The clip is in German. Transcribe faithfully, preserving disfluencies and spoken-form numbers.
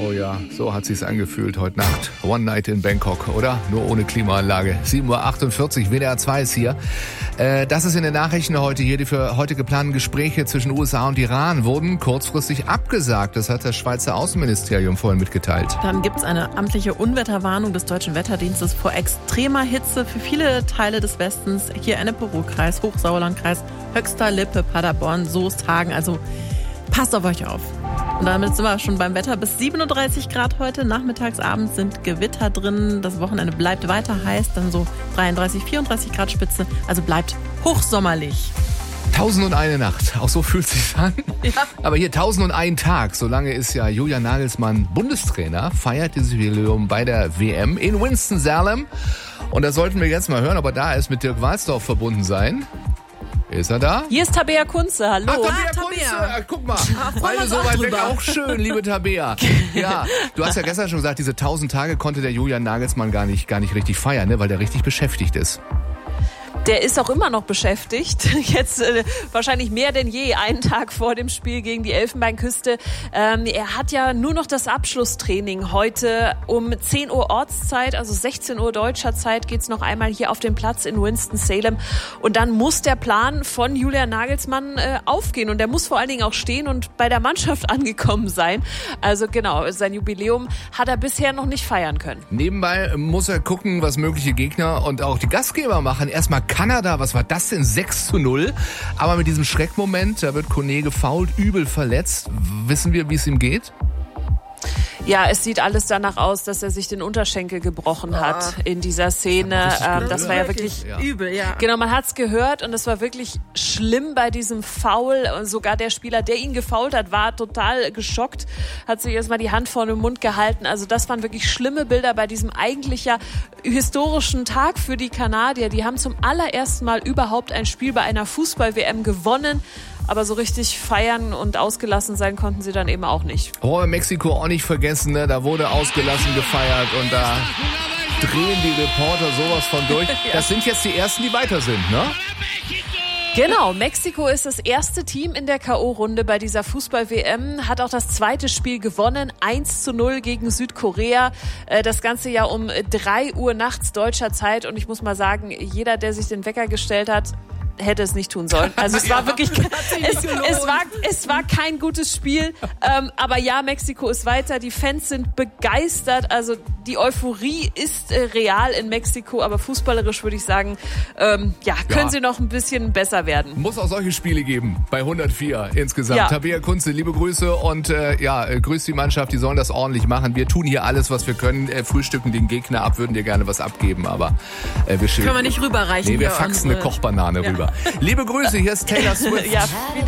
Oh ja, so hat sich's angefühlt heute Nacht. One Night in Bangkok, oder? Nur ohne Klimaanlage. sieben Uhr achtundvierzig, W D R zwei ist hier. Äh, das ist in den Nachrichten heute hier. Die für heute geplanten Gespräche zwischen U S A und Iran wurden kurzfristig abgesagt. Das hat das Schweizer Außenministerium vorhin mitgeteilt. Dann gibt's eine amtliche Unwetterwarnung des Deutschen Wetterdienstes vor extremer Hitze für viele Teile des Westens. Hier Ennepe-Ruhr-Kreis, Hochsauerlandkreis, Höxter, Lippe, Paderborn, Soest, Hagen. Also passt auf euch auf. Und damit sind wir schon beim Wetter. Bis siebenunddreißig Grad heute. Nachmittags, abends sind Gewitter drin. Das Wochenende bleibt weiter heiß. Dann so dreiunddreißig, vierunddreißig Grad Spitze. Also bleibt hochsommerlich. Tausend und eine Nacht. Auch so fühlt es sich an. Ja. Aber hier tausend und ein Tag. So lange ist ja Julian Nagelsmann Bundestrainer. Feiert dieses Jubiläum bei der W M in Winston-Salem. Und da sollten wir jetzt mal hören, ob er da ist, mit Dirk Walsdorf verbunden sein. Ist er da? Hier ist Tabea Kunze, hallo. Ach, Tabea Ah, Tabea. Kunze. Ach, guck mal, Ja, beide so auch weit weg, drüber. auch schön, liebe Tabea. Ja, du hast ja gestern schon gesagt, diese tausend Tage konnte der Julian Nagelsmann gar nicht, gar nicht richtig feiern, ne, weil der richtig beschäftigt ist. Der ist auch immer noch beschäftigt. Jetzt äh, wahrscheinlich mehr denn je, einen Tag vor dem Spiel gegen die Elfenbeinküste. Ähm, er hat ja nur noch das Abschlusstraining heute um zehn Uhr Ortszeit, also sechzehn Uhr deutscher Zeit, geht's noch einmal hier auf den Platz in Winston-Salem. Und dann muss der Plan von Julian Nagelsmann äh, aufgehen. Und der muss vor allen Dingen auch stehen und bei der Mannschaft angekommen sein. Also genau, sein Jubiläum hat er bisher noch nicht feiern können. Nebenbei muss er gucken, was mögliche Gegner und auch die Gastgeber machen. Erstmal Kanada, was war das denn? sechs zu null. Aber mit diesem Schreckmoment, da wird Kone gefoult, übel verletzt. Wissen wir, wie es ihm geht? Ja, es sieht alles danach aus, dass er sich den Unterschenkel gebrochen hat in dieser Szene. Ähm, das war ja wirklich Ja. übel, ja. Genau, man hat's gehört und es war wirklich schlimm bei diesem Foul. Und sogar der Spieler, der ihn gefoult hat, war total geschockt, hat sich erstmal die Hand vor den Mund gehalten. Also das waren wirklich schlimme Bilder bei diesem eigentlich ja historischen Tag für die Kanadier. Die haben zum allerersten Mal überhaupt ein Spiel bei einer Fußball-W M gewonnen. Aber so richtig feiern und ausgelassen sein konnten sie dann eben auch nicht. Oh, Mexiko auch nicht vergessen, ne? Da wurde ausgelassen gefeiert und da drehen die Reporter sowas von durch. Das sind jetzt die Ersten, die weiter sind, ne? Genau, Mexiko ist das erste Team in der K O-Runde bei dieser Fußball-W M, hat auch das zweite Spiel gewonnen, eins zu null gegen Südkorea. Das Ganze ja um drei Uhr nachts deutscher Zeit und ich muss mal sagen, jeder, der sich den Wecker gestellt hat, hätte es nicht tun sollen. Also es war wirklich, es, es war, es war kein gutes Spiel. Ähm, aber ja, Mexiko ist weiter. Die Fans sind begeistert. Also die Euphorie ist äh, real in Mexiko. Aber fußballerisch würde ich sagen, ähm, ja, können Ja. sie noch ein bisschen besser werden. Muss auch solche Spiele geben bei hundertvier insgesamt. Ja. Tabea Kunze, liebe Grüße und äh, ja, äh, grüß die Mannschaft, die sollen das ordentlich machen. Wir tun hier alles, was wir können, äh, frühstücken den Gegner ab, würden dir gerne was abgeben, aber äh, wir Können wir nicht rüberreichen. Nee, wir hier faxen eine unsere- Kochbanane Ja. rüber. Liebe Grüße, hier ist Taylor Swift. Ja,